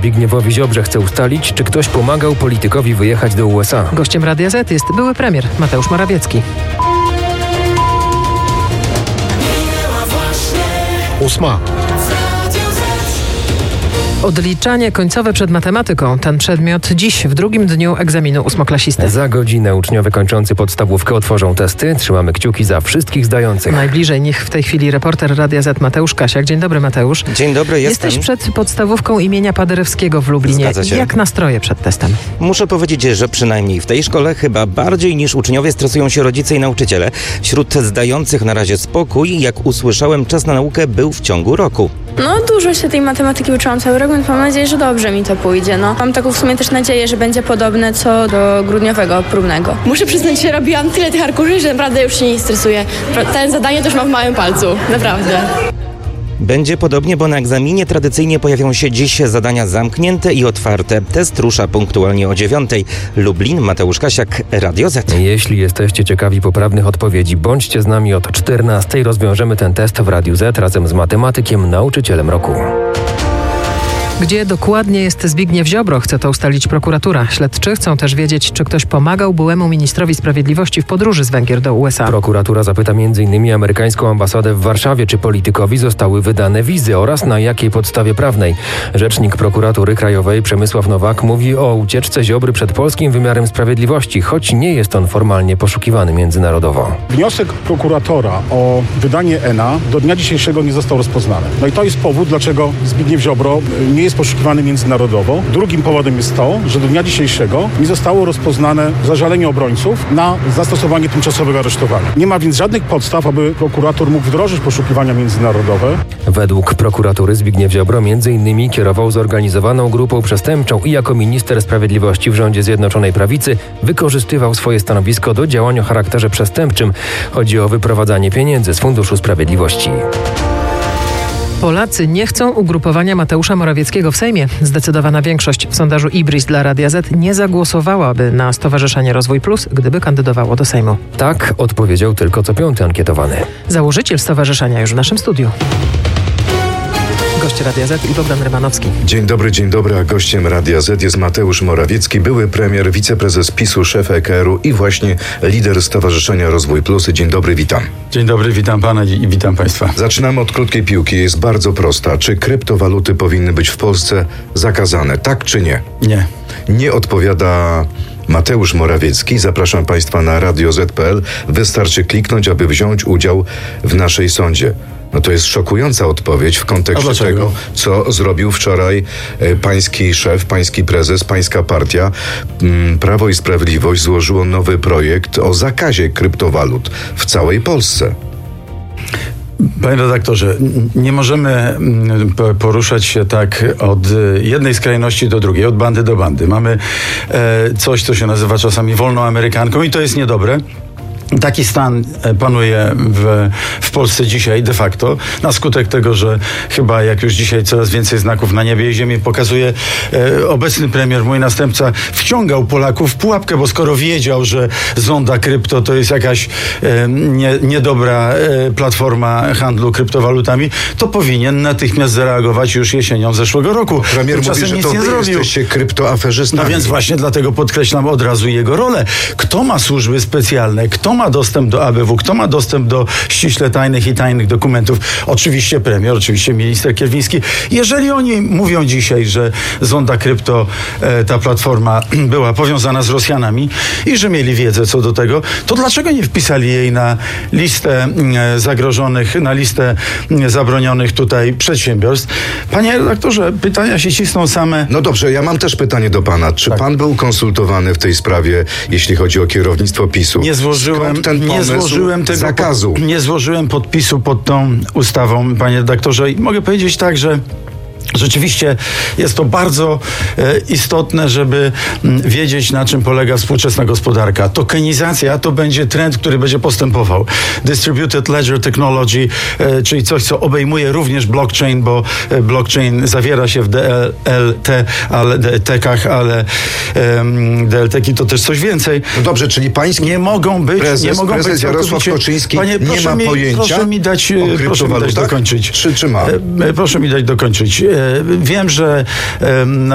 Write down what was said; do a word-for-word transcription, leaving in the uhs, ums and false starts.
Zbigniewowi Ziobrze chce ustalić, czy ktoś pomagał politykowi wyjechać do U S A. Gościem Radia Z jest były premier Mateusz Morawiecki. Ósma. Odliczanie końcowe przed matematyką. Ten przedmiot dziś w drugim dniu egzaminu ósmoklasisty. Za godzinę uczniowie kończący podstawówkę otworzą testy. Trzymamy kciuki za wszystkich zdających. Najbliżej nich w tej chwili reporter Radia Z Mateusz Kasiak. Dzień dobry, Mateusz. Dzień dobry, jestem. Jesteś przed podstawówką imienia Paderewskiego w Lublinie. Zgadza się. Jak nastroje przed testem? Muszę powiedzieć, że przynajmniej w tej szkole chyba bardziej niż uczniowie stresują się rodzice i nauczyciele. Wśród zdających na razie spokój. Jak usłyszałem, czas na naukę był w ciągu roku. No dużo się tej matematyki uczyłam cały rok, więc mam nadzieję, że dobrze mi to pójdzie. No. Mam taką w sumie też nadzieję, że będzie podobne co do grudniowego próbnego. Muszę przyznać, że robiłam tyle tych arkuszy, że naprawdę już się nie stresuję. Ten zadanie też mam w małym palcu, naprawdę. Będzie podobnie, bo na egzaminie tradycyjnie pojawią się dziś zadania zamknięte i otwarte. Test rusza punktualnie o dziewiątej. Lublin, Mateusz Kasiak, Radio Z. Jeśli jesteście ciekawi poprawnych odpowiedzi, bądźcie z nami od czternastej. Rozwiążemy ten test w Radiu Z razem z matematykiem, nauczycielem roku. Gdzie dokładnie jest Zbigniew Ziobro? Chce to ustalić prokuratura. Śledczy chcą też wiedzieć, czy ktoś pomagał byłemu ministrowi sprawiedliwości w podróży z Węgier do U S A. Prokuratura zapyta między innymi amerykańską ambasadę w Warszawie, czy politykowi zostały wydane wizy oraz na jakiej podstawie prawnej. Rzecznik prokuratury krajowej Przemysław Nowak mówi o ucieczce Ziobry przed polskim wymiarem sprawiedliwości, choć nie jest on formalnie poszukiwany międzynarodowo. Wniosek prokuratora o wydanie E N A do dnia dzisiejszego nie został rozpoznany. No i to jest powód, dlaczego Zbigniew Ziobro nie jest poszukiwany międzynarodowo. Drugim powodem jest to, że do dnia dzisiejszego nie zostało rozpoznane zażalenie obrońców na zastosowanie tymczasowego aresztowania. Nie ma więc żadnych podstaw, aby prokurator mógł wdrożyć poszukiwania międzynarodowe. Według prokuratury Zbigniew Ziobro między innymi kierował zorganizowaną grupą przestępczą i jako minister sprawiedliwości w rządzie Zjednoczonej Prawicy wykorzystywał swoje stanowisko do działań o charakterze przestępczym. Chodzi o wyprowadzanie pieniędzy z Funduszu Sprawiedliwości. Polacy nie chcą ugrupowania Mateusza Morawieckiego w Sejmie. Zdecydowana większość w sondażu Ibris dla Radia Z nie zagłosowałaby na Stowarzyszenie Rozwój Plus, gdyby kandydowało do Sejmu. Tak odpowiedział tylko co piąty ankietowany. Założyciel stowarzyszenia już w naszym studiu. Gość Radia Z i Bogdan Rymanowski. Dzień dobry, dzień dobry, a gościem Radia Z jest Mateusz Morawiecki, były premier, wiceprezes PiSu, szef E K R-u i właśnie lider Stowarzyszenia Rozwój Plus. Dzień dobry, witam. Dzień dobry, witam pana i witam państwa. Zaczynamy od krótkiej piłki, jest bardzo prosta. Czy kryptowaluty powinny być w Polsce zakazane, tak czy nie? Nie. Nie odpowiada Mateusz Morawiecki. Zapraszam państwa na radio zet kropka pe el. Wystarczy kliknąć, aby wziąć udział w naszej sądzie. No to jest szokująca odpowiedź w kontekście tego, co zrobił wczoraj e, pański szef, pański prezes, pańska partia. M, Prawo i Sprawiedliwość złożyło nowy projekt o zakazie kryptowalut w całej Polsce. Panie redaktorze, nie możemy poruszać się tak od jednej skrajności do drugiej, od bandy do bandy. Mamy e, coś, co się nazywa czasami wolną amerykanką i to jest niedobre. Taki stan panuje w, w Polsce dzisiaj de facto, na skutek tego, że chyba jak już dzisiaj coraz więcej znaków na niebie i ziemi pokazuje e, obecny premier, mój następca, wciągał Polaków w pułapkę, bo skoro wiedział, że zonda krypto to jest jakaś e, nie, niedobra e, platforma handlu kryptowalutami, to powinien natychmiast zareagować już jesienią zeszłego roku. Premier mówi, że to wy jesteście kryptoaferzystami. No więc właśnie dlatego podkreślam od razu jego rolę. Kto ma służby specjalne? Kto ma dostęp do A B W? Kto ma dostęp do ściśle tajnych i tajnych dokumentów? Oczywiście premier, oczywiście minister Kierwiński. Jeżeli oni mówią dzisiaj, że zonda krypto, e, ta platforma była powiązana z Rosjanami i że mieli wiedzę co do tego, to dlaczego nie wpisali jej na listę e, zagrożonych, na listę e, zabronionych tutaj przedsiębiorstw? Panie redaktorze, pytania się cisną same. No dobrze, ja mam też pytanie do pana. Czy tak. pan był konsultowany w tej sprawie, jeśli chodzi o kierownictwo PiSu? Nie złożyłem ten nie złożyłem tego zakazu. Pod, nie złożyłem podpisu pod tą ustawą, panie redaktorze. I mogę powiedzieć tak, że rzeczywiście jest to bardzo e, istotne, żeby m, wiedzieć, na czym polega współczesna gospodarka. Tokenizacja to będzie trend, który będzie postępował. Distributed Ledger Technology, e, czyli coś, co obejmuje również blockchain, bo e, blockchain zawiera się w D L T, ale D L T-kach, ale e, D L T-ki to też coś więcej. No dobrze, czyli pański nie mogą być, prezes, nie mogą prezes być Jarosław Kaczyński Panie, nie ma mi, pojęcia proszę mi dać, proszę mi dać dokończyć. Czy, czy ma? E, proszę mi dać dokończyć. Wiem, że